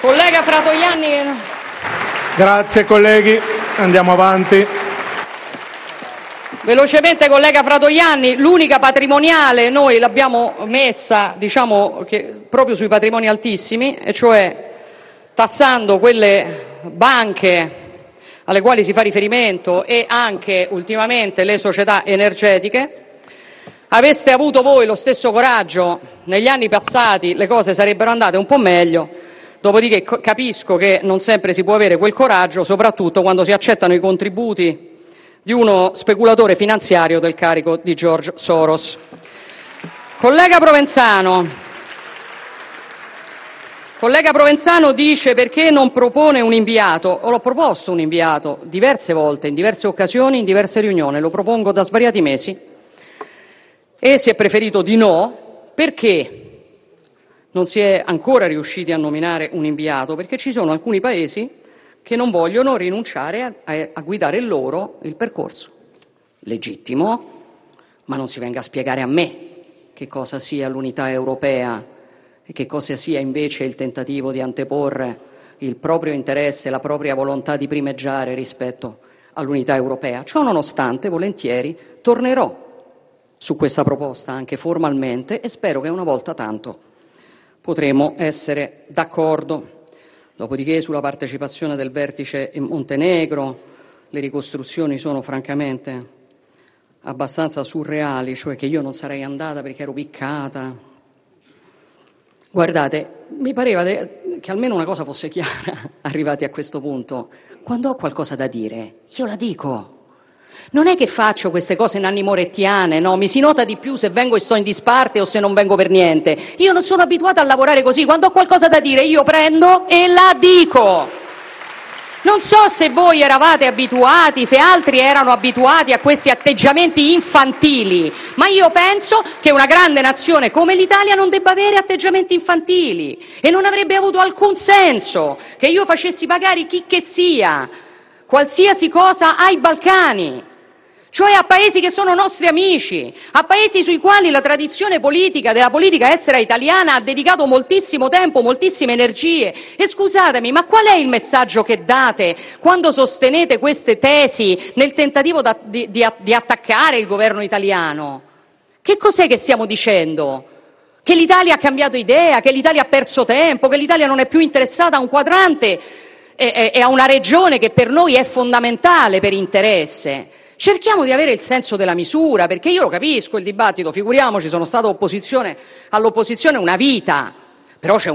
Collega Fratoianni. Grazie colleghi, andiamo avanti. Velocemente, collega Fratoianni, l'unica patrimoniale noi l'abbiamo messa, diciamo, che proprio sui patrimoni altissimi, e cioè tassando quelle banche alle quali si fa riferimento e anche ultimamente le società energetiche. Aveste avuto voi lo stesso coraggio negli anni passati, le cose sarebbero andate un po' meglio. Dopodiché capisco che non sempre si può avere quel coraggio, soprattutto quando si accettano i contributi di uno speculatore finanziario del carico di George Soros. Collega Provenzano dice perché non propone un inviato. L'ho proposto un inviato diverse volte, in diverse occasioni, in diverse riunioni, lo propongo da svariati mesi e si è preferito di no. Perché non si è ancora riusciti a nominare un inviato? Perché ci sono alcuni paesi che non vogliono rinunciare a guidare loro il percorso. Legittimo, ma non si venga a spiegare a me che cosa sia l'unità europea e che cosa sia invece il tentativo di anteporre il proprio interesse, la propria volontà di primeggiare rispetto all'unità europea. Ciò nonostante, volentieri tornerò su questa proposta anche formalmente e spero che una volta tanto potremo essere d'accordo. Dopodiché sulla partecipazione del vertice in Montenegro le ricostruzioni sono francamente abbastanza surreali, cioè che io non sarei andata perché ero piccata. Guardate, mi pareva che almeno una cosa fosse chiara, arrivati a questo punto. Quando ho qualcosa da dire, io la dico. Non è che faccio queste cose nanni morettiane, no? Mi si nota di più se vengo e sto in disparte o se non vengo per niente. Io non sono abituata a lavorare così. Quando ho qualcosa da dire io prendo e la dico. Non so se voi eravate abituati, se altri erano abituati a questi atteggiamenti infantili, ma io penso che una grande nazione come l'Italia non debba avere atteggiamenti infantili e non avrebbe avuto alcun senso che io facessi pagare chi che sia qualsiasi cosa ai Balcani, cioè a paesi che sono nostri amici, a paesi sui quali la tradizione politica, della politica estera italiana ha dedicato moltissimo tempo, moltissime energie. E scusatemi, ma qual è il messaggio che date quando sostenete queste tesi nel tentativo di attaccare il governo italiano? Che cos'è che stiamo dicendo? Che l'Italia ha cambiato idea, che l'Italia ha perso tempo, che l'Italia non è più interessata a un quadrante e a una regione che per noi è fondamentale per interesse. Cerchiamo di avere il senso della misura, perché io lo capisco il dibattito, figuriamoci, sono stata all'opposizione una vita, però c'è